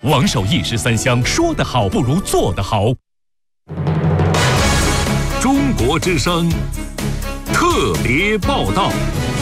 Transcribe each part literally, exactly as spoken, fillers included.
王守义十三香，说得好不如做得好。中国之声特别报道。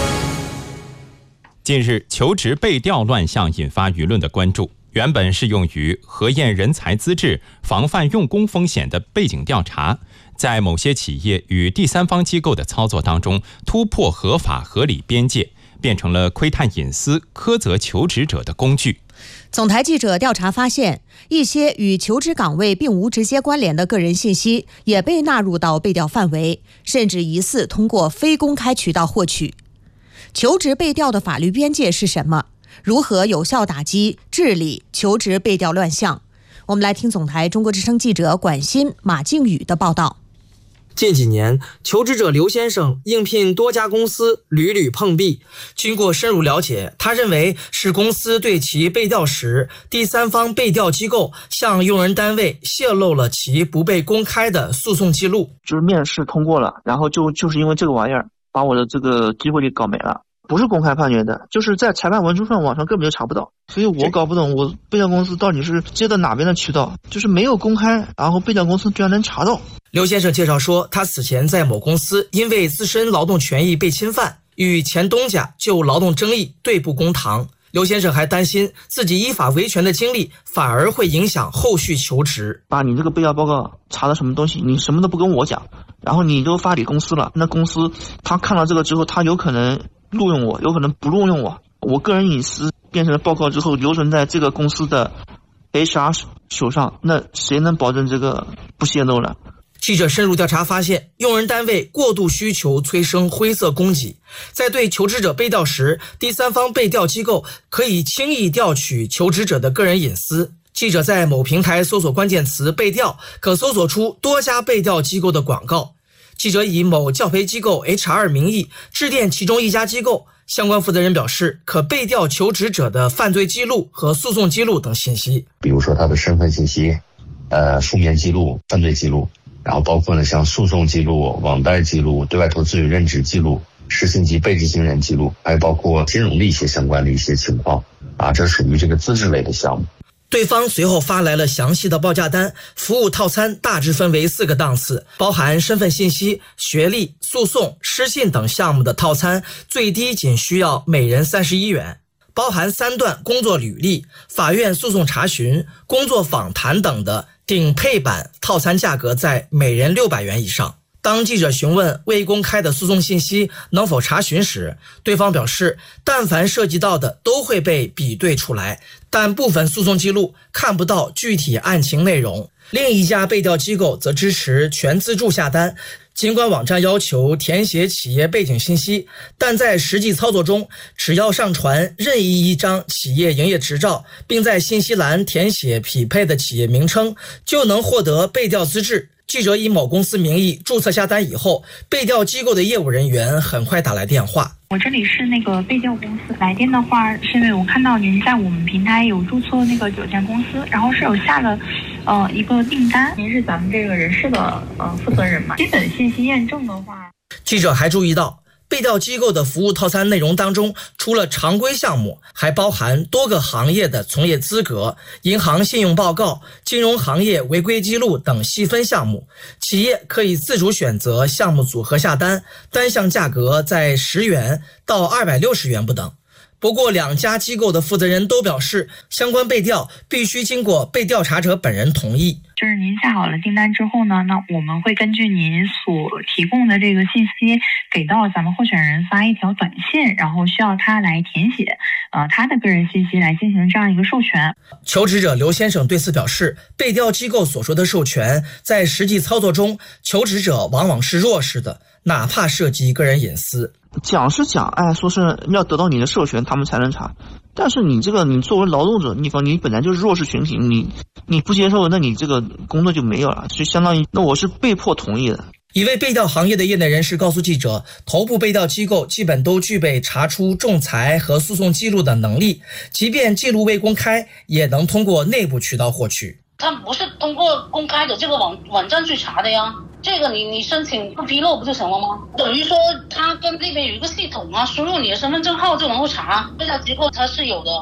近日，求职被调乱象引发舆论的关注。原本适用于核验人才资质、防范用工风险的背景调查，在某些企业与第三方机构的操作当中，突破合法合理边界，变成了窥探隐私、苛责求职者的工具。 总台记者调查发现，一些与求职岗位并无直接关联的个人信息也被纳入到被调范围，甚至疑似通过非公开渠道获取。求职被调的法律边界是什么？如何有效打击治理求职被调乱象？我们来听总台中国之声记者管鑫、马靖宇的报道。 近几年，求职者刘先生应聘多家公司，屡屡碰壁。经过深入了解，他认为是公司对其被调时，第三方被调机构向用人单位泄露了其不被公开的诉讼记录。 就是面试通过了，然后就就是因为这个玩意儿，把我的这个机会给搞没了。不是公开判决的，就是在裁判文书上网上根本就查不到，所以我搞不懂我被调公司到底是接的哪边的渠道，就是没有公开，然后被调公司居然能查到。 刘先生介绍说，他此前在某公司因为自身劳动权益被侵犯，与前东家就劳动争议对簿公堂。刘先生还担心自己依法维权的经历反而会影响后续求职。 把你这个被调报告查的什么东西，你什么都不跟我讲，然后你都发给公司了，那公司他看到这个之后，他有可能录用我，有可能不录用我，我个人隐私变成了报告之后留存在这个公司的 H R 手上，那谁能保证这个不泄露呢？ 记者深入调查发现，用人单位过度需求催生灰色供给，在对求职者被调时，第三方被调机构可以轻易调取求职者的个人隐私。记者在某平台搜索关键词被调，可搜索出多家被调机构的广告。记者以某教培机构 H R 名义致电其中一家机构，相关负责人表示，可被调求职者的犯罪记录和诉讼记录等信息， 比如说他的身份信息、呃书面记录、犯罪记录，然后包括呢像诉讼记录、网贷记录、对外投资与任职记录、实行及被执行人记录，还有包括金融的一些相关的一些情况啊，这属于这个资质类的项目。 对方随后发来了详细的报价单，服务套餐大致分为四个档次，包含身份信息、学历、诉讼、失信等项目的套餐，最低仅需要每人三十一元，包含三段工作履历、法院诉讼查询、工作访谈等的顶配版套餐价格在每人六百元以上。当记者询问未公开的诉讼信息能否查询时，对方表示，但凡涉及到的都会被比对出来，但部分诉讼记录看不到具体案情内容。另一家被调机构则支持全自助下单，尽管网站要求填写企业背景信息，但在实际操作中，只要上传任意一张企业营业执照，并在信息栏填写匹配的企业名称，就能获得被调资质。记者以某公司名义注册下单以后，被调机构的业务人员很快打来电话。 我这里是那个被调公司，来电的话是因为我看到您在我们平台有注册那个九家公司，然后是有下了呃一个订单，您是咱们这个人事的呃负责人嘛？基本信息验证的话， 记者还注意到，被调机构的服务套餐内容当中，除了常规项目，还包含多个行业的从业资格、银行信用报告、金融行业违规记录等细分项目。企业可以自主选择项目组合下单，单项价格在十元到二百六十元不等。不过，两家机构的负责人都表示，相关被调必须经过被调查者本人同意。 就是您下好了订单之后呢，那我们会根据您所提供的这个信息，给到咱们候选人发一条短信，然后需要他来填写呃他的个人信息来进行这样一个授权。 求职者刘先生对此表示，被调机构所说的授权，在实际操作中，求职者往往是弱势的，哪怕涉及个人隐私。 讲是讲，哎，说是要得到你的授权，他们才能查。但是你这个，你作为劳动者，你你本来就是弱势群体，你你不接受，那你这个工作就没有了，就相当于那我是被迫同意的。 一位被调行业的业内人士告诉记者，头部被调机构基本都具备查出仲裁和诉讼记录的能力，即便记录未公开，也能通过内部渠道获取。 他不是通过公开的这个网网站去查的呀，这个你你申请不披露不就行了吗？等于说他跟那边有一个系统啊，输入你的身份证号就能够查。被调机构它是有的，你是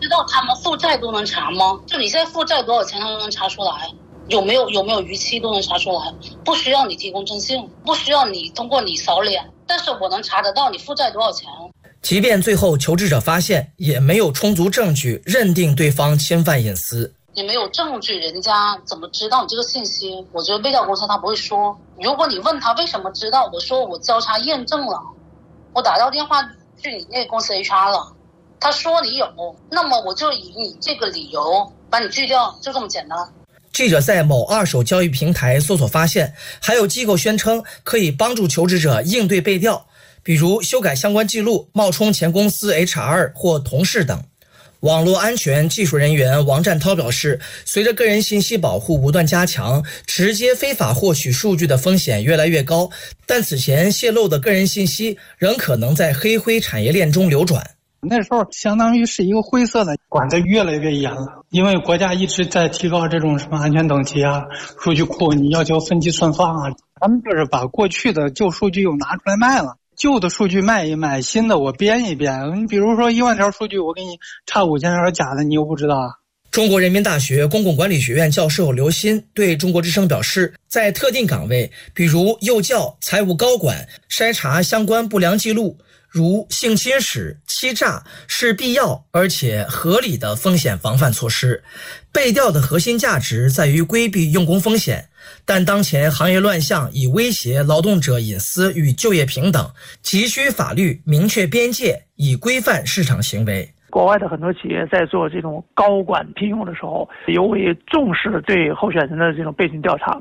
道他们负债都能查吗？就你现在负债多少钱，他都能查出来。有没有有没有逾期都能查出来，不需要你提供征信，不需要你通过你扫脸，但是我能查得到你负债多少钱。 即便最后求职者发现，也没有充足证据认定对方侵犯隐私。 你没有证据，人家怎么知道你这个信息？我觉得被调公司他不会说。如果你问他为什么知道，我说我交叉验证了，我打到电话去你那个公司 H R 了，他说你有，那么我就以你这个理由把你拒掉，就这么简单。 记者在某二手交易平台搜索发现，还有机构宣称可以帮助求职者应对被调，比如修改相关记录、冒充前公司 H R 或同事等。网络安全技术人员王占涛表示，随着个人信息保护不断加强，直接非法获取数据的风险越来越高，但此前泄露的个人信息仍可能在黑灰产业链中流转。 那时候相当于是一个灰色的，管得越来越严了，因为国家一直在提高这种什么安全等级啊，数据库你要求分级存放啊，他们就是把过去的旧数据又拿出来卖了，旧的数据卖一卖，新的我编一编。你比如说一万条数据，我给你差五千条假的，你又不知道啊。 中国人民大学公共管理学院教授刘鑫对中国之声表示，在特定岗位，比如幼教、财务高管，筛查相关不良记录，如性侵蚀、欺诈，是必要而且合理的风险防范措施。被调的核心价值在于规避用工风险，但当前行业乱象已威胁劳动者隐私与就业平等，急需法律明确边界，以规范市场行为。 国外的很多企业在做这种高管聘用的时候，尤为重视对候选人的这种背景调查。